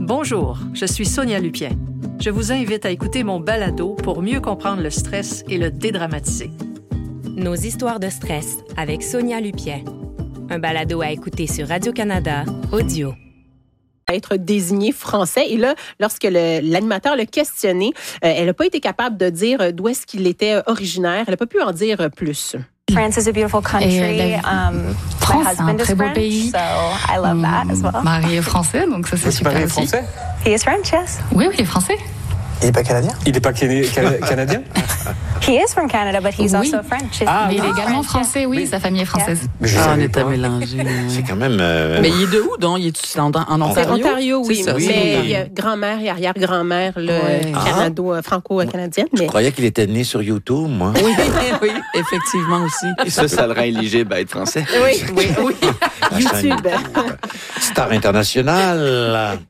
Bonjour, je suis Sonia Lupien. Je vous invite à écouter mon balado pour mieux comprendre le stress et le dédramatiser. Nos histoires de stress avec Sonia Lupien. Un balado à écouter sur Radio-Canada Audio. Être désigné français. Et là, lorsque l'animateur l'a questionné, elle n'a pas été capable de dire d'où est-ce qu'il était originaire. Elle n'a pas pu en dire plus. France is a beautiful country. France, c'est un très beau pays. So I love that as well. Mari est français, donc ça c'est super aussi. Français? He is French, yes. Oui, il est français. Il n'est pas canadien? Il n'est pas canadien? He is from Canada, but he's also French. Mais il est également français, oui, sa famille est française. On est à mélanger. C'est quand même... Mais il est de où, donc? Il est en Ontario? C'est Ontario, oui. Ça, mais il y a grand-mère et arrière-grand-mère franco-canadienne. Je croyais qu'il était né sur YouTube, moi. Oui, oui, effectivement aussi. Et ça le rend éligible à être français. Oui. YouTube. Star international.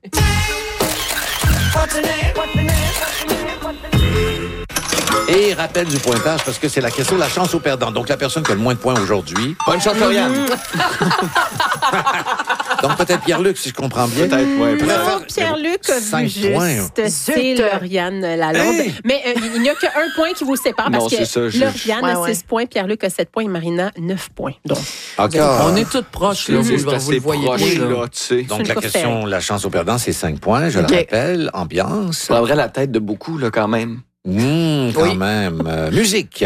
Et rappel du pointage, parce que c'est la question de la chance au perdant. Donc, la personne qui a le moins de points aujourd'hui... Bonne chance, Lauriane. Donc, peut-être Pierre-Luc, si je comprends bien. Peut-être, oui. Non, Pierre-Luc a vu juste. C'est Lauriane Lalonde. Hey! Mais il n'y a qu'un point qui vous sépare parce que Lauriane a 6 points, Pierre-Luc a 7 points et Marina 9 points. Donc, on est toutes proches, là, vous le voyez. Là, tu sais. Donc, la question, la chance au perdant, c'est 5 points. Je le rappelle. Ambiance. Ça prendrait la tête de beaucoup, là, quand même. Quand même. Musique.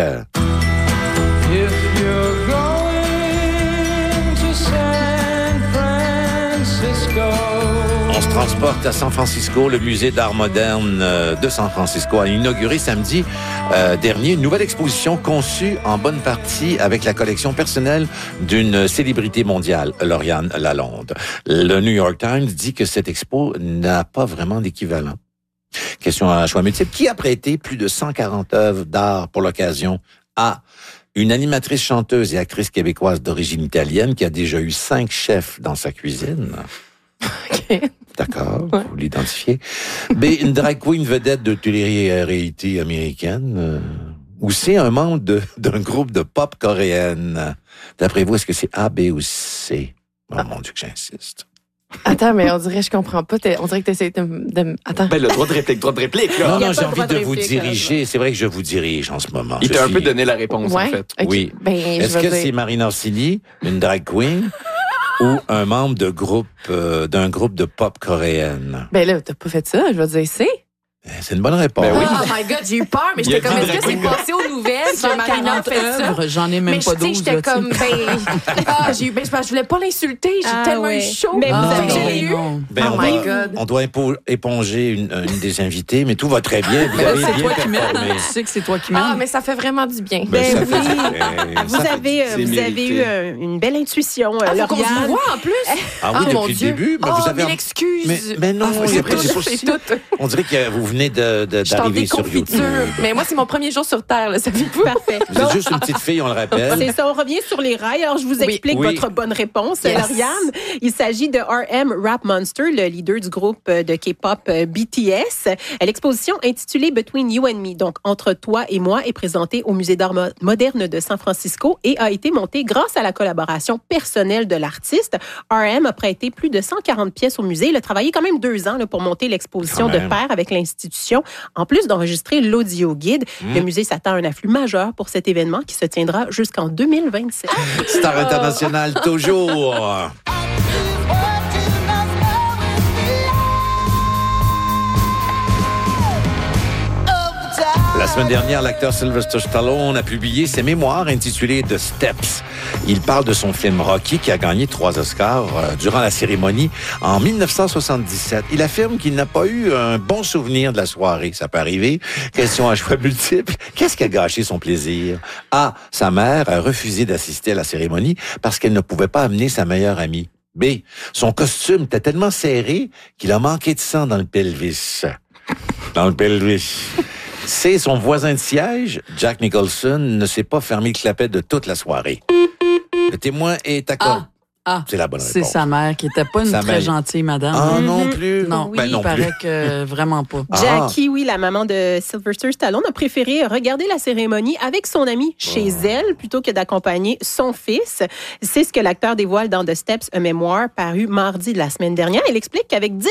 On se transporte à San Francisco. Le musée d'art moderne de San Francisco a inauguré samedi dernier une nouvelle exposition conçue en bonne partie avec la collection personnelle d'une célébrité mondiale, Lauriane Lalonde. Le New York Times dit que cette expo n'a pas vraiment d'équivalent. Question à choix multiple. Qui a prêté plus de 140 œuvres d'art pour l'occasion à une animatrice, chanteuse et actrice québécoise d'origine italienne qui a déjà eu 5 chefs dans sa cuisine? OK. D'accord, vous l'identifiez. B, une drag queen vedette de télé-réalité américaine. Ou C, un membre d'un groupe de pop coréenne. D'après vous, est-ce que c'est A, B ou C? Oh mon Dieu que j'insiste. Attends, mais on dirait, je comprends pas. On dirait que tu essaies de... Attends. Ben, le droit de réplique, là. Non, j'ai envie de vous diriger. C'est vrai que je vous dirige en ce moment. Il t'a un peu donné la réponse, en fait. Okay. Oui. Ben, est-ce que c'est Marina Orsini, une drag queen, ou un membre d'un groupe de pop coréenne? Ben là, t'as pas fait ça. Je vais dire C. C'est une bonne réponse. Ben oui. Oh my God, j'ai eu peur, mais j'étais comme, est-ce que c'est passé aux nouvelles que Marina a fait ça? J'en ai même pas 12. Mais j'étais comme, je voulais pas l'insulter, j'ai tellement eu chaud. Mais oh my God. On doit éponger une des invitées, mais tout va très bien. Vous avez c'est bien toi qui mènes. performé. Tu sais que c'est toi qui mènes. Ah, mais ça fait vraiment du bien. Ben ça oui. fait- Vous avez eu une belle intuition, Faut qu'on se Lauriane. voit en plus. Ah oui, mon depuis Dieu. le début. Mais vous avez... Mille excuses. Mais non, c'est j'ai pas c'est si- tout. On dirait que vous venez Je suis en d'arriver sur YouTube. déconfiture. Mais moi, c'est mon premier jour sur Terre, là, savez-vous? Parfait. Vous êtes juste une petite fille, on le rappelle. C'est ça, on revient sur les rails. Alors, je vous explique Oui. votre bonne réponse, Yes. Lauriane. Il s'agit de R.M. Rap Monster, le leader du groupe de K-pop BTS. L'exposition intitulée Between You and Me, donc Entre toi et moi, est présentée au Musée d'art moderne de San Francisco et a été montée grâce à la collaboration personnelle de l'artiste. R.M. a prêté plus de 140 pièces au musée. Il a travaillé quand même 2 ans là, pour monter l'exposition de pair avec l'institution, en plus d'enregistrer l'audio guide. Le musée s'attend à un afflux majeur pour cet événement qui se tiendra jusqu'en 2027. Star international, toujours. La semaine dernière, l'acteur Sylvester Stallone a publié ses mémoires intitulées The Steps. Il parle de son film Rocky qui a gagné 3 Oscars durant la cérémonie en 1977. Il affirme qu'il n'a pas eu un bon souvenir de la soirée. Ça peut arriver. Question à choix multiples. Qu'est-ce qui a gâché son plaisir? A. Sa mère a refusé d'assister à la cérémonie parce qu'elle ne pouvait pas amener sa meilleure amie. B. Son costume était tellement serré qu'il a manqué de sang dans le pelvis. Dans le pelvis. C. Son voisin de siège, Jack Nicholson, ne s'est pas fermé le clapet de toute la soirée. Le témoin est d'accord. C'est la bonne réponse. C'est sa mère qui était pas une très gentille madame. Ah, non plus? Non, Oui, ben, non il paraît plus. que vraiment pas. Jackie, oui, la maman de Sylvester Stallone, a préféré regarder la cérémonie avec son ami chez elle plutôt que d'accompagner son fils. C'est ce que l'acteur dévoile dans The Steps, un mémoire paru mardi de la semaine dernière. Il explique qu'avec 10